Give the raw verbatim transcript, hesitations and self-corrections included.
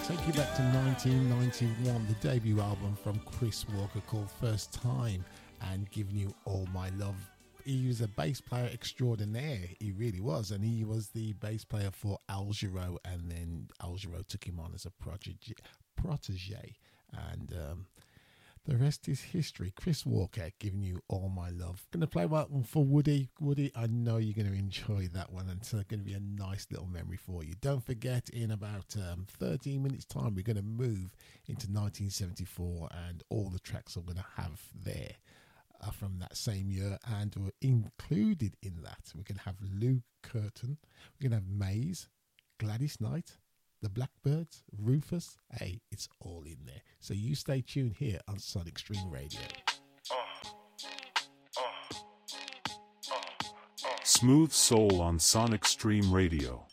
Take you back to nineteen ninety-one, the debut album from Chris Walker called First Time, and Giving You All My Love. He was a bass player extraordinaire, he really was, and he was the bass player for Al Jarreau, and then Al Jarreau took him on as a protege, protege and um, the rest is history. Chris Walker, Giving You All My Love. Going to play one for Woody. Woody, I know you're going to enjoy that one, and it's going to be a nice little memory for you. Don't forget, in about um, thirteen minutes time, we're going to move into nineteen seventy-four, and all the tracks I'm going to have there are from that same year, and we're included in that, we're going to have Lou Curtin, we're going to have Maze, Gladys Knight, the Blackbirds, Rufus. Hey, it's all in there. So you stay tuned here on Sonic Stream Radio. Smooth Soul on Sonic Stream Radio.